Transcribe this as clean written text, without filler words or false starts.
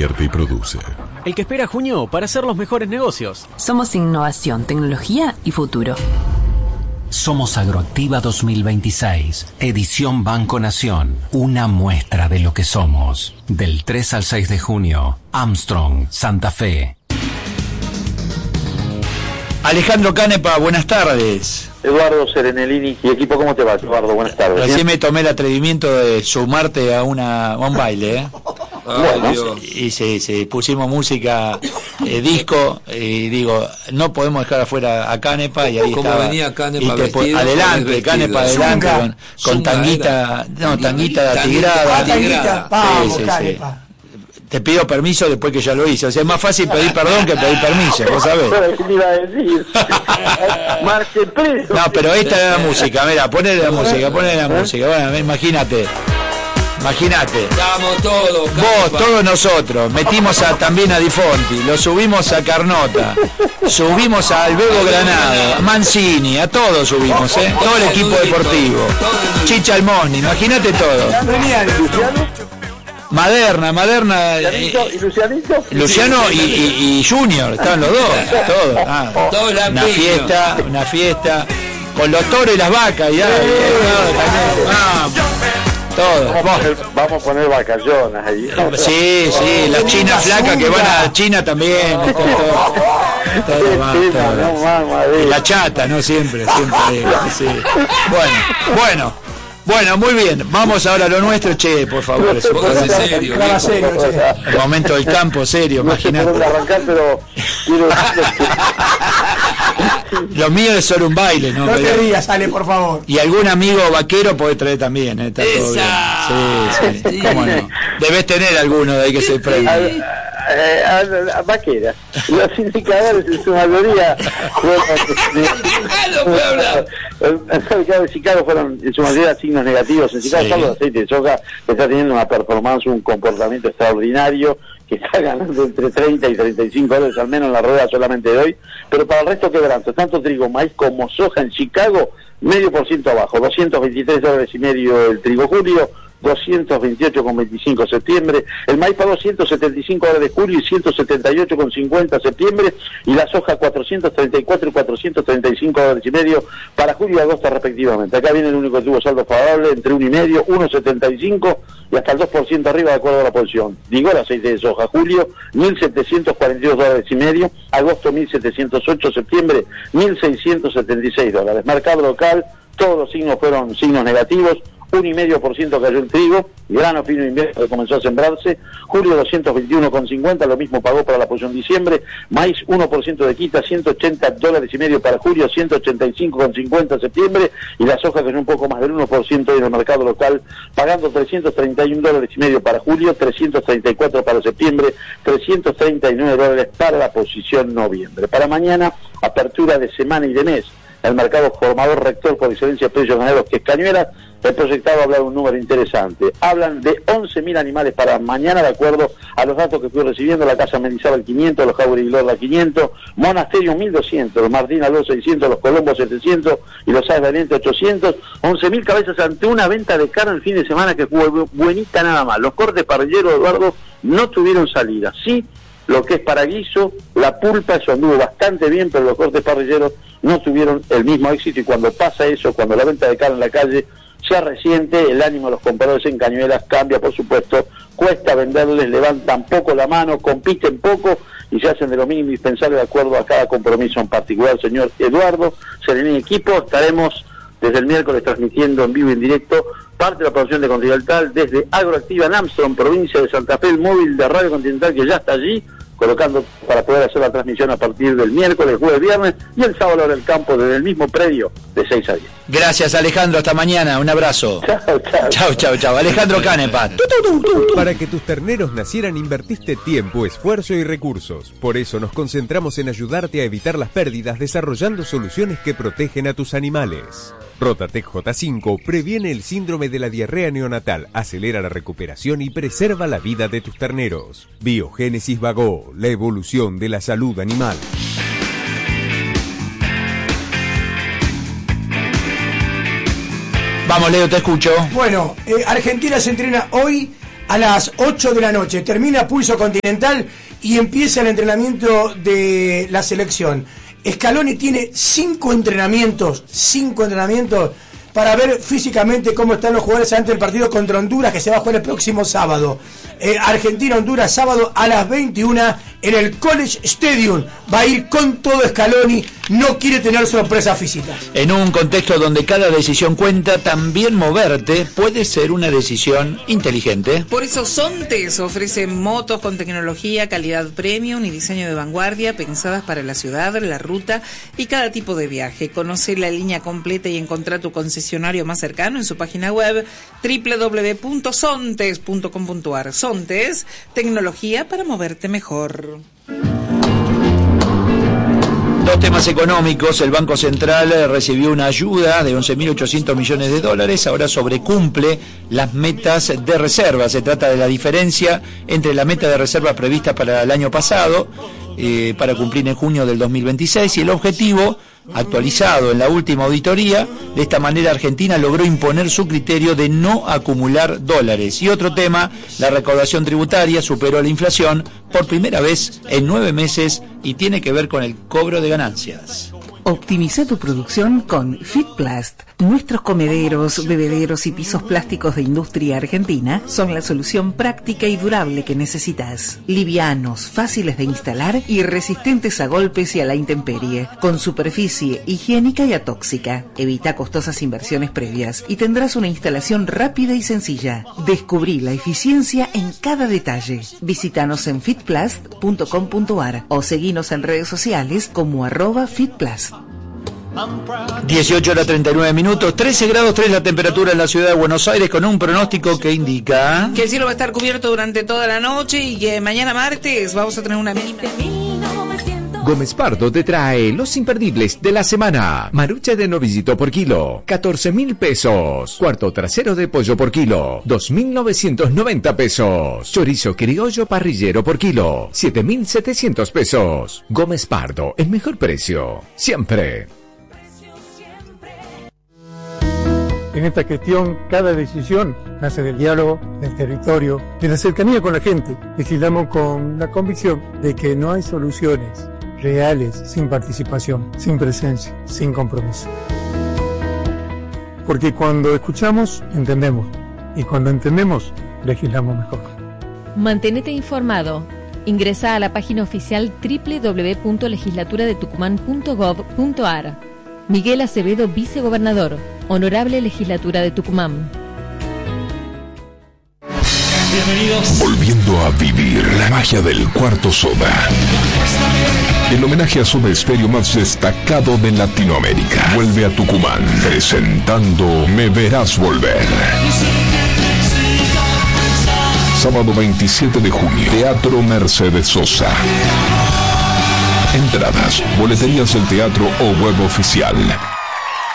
invierte y produce. El que espera a junio para hacer los mejores negocios. Somos innovación, tecnología y futuro. Somos Agroactiva 2026, edición Banco Nación, una muestra de lo que somos. Del 3 al 6 de junio, Armstrong, Santa Fe. Alejandro Canepa, buenas tardes. Eduardo Serenelini y equipo, ¿cómo te va, Eduardo? Buenas tardes. Recién me tomé el atrevimiento de sumarte a un baile, ¿eh? Bueno, y sí, pusimos música, disco, y digo, no podemos dejar afuera a Canepa, y ahí ¿Cómo estaba, venía Canepa vestido? adelante, Canepa adelante, con tanguita, tanguita atigrada. Vamos, Sí. Canepa. Te pido permiso después que ya lo hice. O sea, es más fácil pedir perdón que pedir permiso, vos sabés. ¿Qué iba a decir? Marche preso. No, pero esta es la música, mira, ponele la música. Bueno, imagínate. Estamos todos. Vos, todos nosotros, metimos también a Di Fonti, lo subimos a Carnota, subimos a Alberto Granado, a Mancini, a todos subimos, todo el equipo deportivo. Chicha Almoni, imagínate todo. Maderna, ¿Y Lucianito? Luciano y Junior, estaban los dos, todos. Una fiesta, con los toros y las vacas, todo. Vamos a poner vacayonas ahí. Sí, las chinas flacas que van a China también. Y la chata, ¿no? Siempre. Sí. Bueno, muy bien. Vamos ahora a lo nuestro, por favor. Serio. El momento del campo, serio, imagínate. Lo mío es solo un baile, ¿no? No te rías, Ale, por favor. Y algún amigo vaquero podés traer también, está todo bien. Sí, cómo no. Debes tener alguno de ahí que se prende. Vaquera. Los indicadores en su mayoría el mercado de Chicago fueron en su mayoría signos negativos. En Chicago solo el aceite de soja está teniendo una performance, un comportamiento extraordinario, que está ganando entre 30 y 35 dólares al menos en la rueda solamente de hoy, pero para el resto quebranto, tanto trigo, maíz como soja en Chicago, 0,5% abajo, 223 dólares y medio el trigo julio, 228,25 septiembre, el maíz pagó 175 dólares julio y 178,50 septiembre, y la soja 434 y 435 dólares y medio para julio y agosto respectivamente. Acá viene el único que tuvo saldo favorable entre 1,5, 1,75 y hasta el 2% arriba de acuerdo a la posición. Digo, el aceite de soja julio 1.742 dólares y medio, agosto 1.708, septiembre 1.676 dólares. Mercado local, todos los signos fueron signos negativos. 1,5% cayó el trigo, grano fino invierno que comenzó a sembrarse, julio 221,50, lo mismo pagó para la posición diciembre, maíz 1% de quita, 180 dólares y medio para julio, 185,50 septiembre, y la soja que es un poco más del 1% en el mercado local, pagando 331 dólares y medio para julio, 334 para septiembre, 339 dólares para la posición noviembre. Para mañana, apertura de semana y de mes. El mercado formador rector por excelencia de precios ganaderos, que es Cañuelas, el proyectado habla de un número interesante. Hablan de 11.000 animales para mañana, de acuerdo a los datos que fui recibiendo. La Casa Mendizábal 500, los Jauregui Lorda 500, Monasterio 1.200, los Martín Aló 600, los Colombo 700 y los Sáenz Valiente 800. 11.000 cabezas ante una venta de carne el fin de semana que fue buenita nada más. Los cortes parrilleros, Eduardo, no tuvieron salida. Sí, lo que es para guiso, la pulpa, eso anduvo bastante bien, pero los cortes parrilleros no tuvieron el mismo éxito, y cuando pasa eso, cuando la venta de carne en la calle se resiente, el ánimo de los compradores en Cañuelas cambia, por supuesto, cuesta venderles, levantan poco la mano, compiten poco y se hacen de lo mínimo indispensable de acuerdo a cada compromiso en particular. Señor Eduardo Serenini, equipo, estaremos desde el miércoles transmitiendo en vivo y en directo parte de la producción de Continental desde Agroactiva en Armstrong, provincia de Santa Fe, el móvil de Radio Continental que ya está allí, colocando para poder hacer la transmisión a partir del miércoles, jueves, viernes, y el sábado en el campo desde el mismo predio de 6 a 10. Gracias, Alejandro, hasta mañana, un abrazo. Chao. Alejandro Canepa. Para que tus terneros nacieran invertiste tiempo, esfuerzo y recursos. Por eso nos concentramos en ayudarte a evitar las pérdidas desarrollando soluciones que protegen a tus animales. Rotatec J5 previene el síndrome de la diarrea neonatal, acelera la recuperación y preserva la vida de tus terneros. Biogénesis Bagó, la evolución de la salud animal. Vamos, Leo, te escucho. Bueno, Argentina se entrena hoy a las 8 de la noche. Termina Pulso Continental y empieza el entrenamiento de la selección. Scaloni tiene 5 entrenamientos para ver físicamente cómo están los jugadores antes del partido contra Honduras, que se va a jugar el próximo sábado. Argentina-Honduras, sábado a las 21 en el College Stadium. Va a ir con todo Scaloni, no quiere tener sorpresas físicas. En un contexto donde cada decisión cuenta, también moverte puede ser una decisión inteligente. Por eso Sontes ofrece motos con tecnología, calidad premium y diseño de vanguardia pensadas para la ciudad, la ruta y cada tipo de viaje. Conoce la línea completa y encontrá tu concesionario más cercano en su página web www.sontes.com.ar. Sontes, tecnología para moverte mejor. Dos temas económicos. El Banco Central recibió una ayuda de 11.800 millones de dólares. Ahora sobrecumple las metas de reserva. Se trata de la diferencia entre la meta de reserva prevista para el año pasado, para cumplir en junio del 2026, y el objetivo actualizado en la última auditoría. De esta manera Argentina logró imponer su criterio de no acumular dólares. Y otro tema, la recaudación tributaria superó la inflación por primera vez en 9 meses y tiene que ver con el cobro de ganancias. Optimiza tu producción con Fitplast. Nuestros comederos, bebederos y pisos plásticos de industria argentina son la solución práctica y durable que necesitas. Livianos, fáciles de instalar y resistentes a golpes y a la intemperie. Con superficie higiénica y atóxica. Evita costosas inversiones previas y tendrás una instalación rápida y sencilla. Descubrí la eficiencia en cada detalle. Visítanos en fitplast.com.ar o seguinos en redes sociales como @fitplast. 18:39, 13 grados 3 la temperatura en la ciudad de Buenos Aires, con un pronóstico que indica que el cielo va a estar cubierto durante toda la noche y que mañana martes vamos a tener una mínima. Gómez Pardo te trae los imperdibles de la semana. Marucha de novillito por kilo, 14.000 pesos. Cuarto trasero de pollo por kilo, 2.990 pesos. Chorizo criollo parrillero por kilo, 7.700 pesos. Gómez Pardo, el mejor precio, siempre. En esta gestión, cada decisión nace del diálogo, del territorio, de la cercanía con la gente. Legislamos con la convicción de que no hay soluciones reales sin participación, sin presencia, sin compromiso. Porque cuando escuchamos, entendemos. Y cuando entendemos, legislamos mejor. Manténete informado. Ingresa a la página oficial www.legislaturadetucumán.gov.ar. Miguel Acevedo, vicegobernador. Honorable Legislatura de Tucumán. Bienvenidos. Volviendo a vivir la magia del Cuarto Soda. El homenaje a Soda Stereo más destacado de Latinoamérica. Vuelve a Tucumán, presentando Me Verás Volver. Sábado 27 de junio, Teatro Mercedes Sosa. Entradas, boleterías del teatro o web oficial.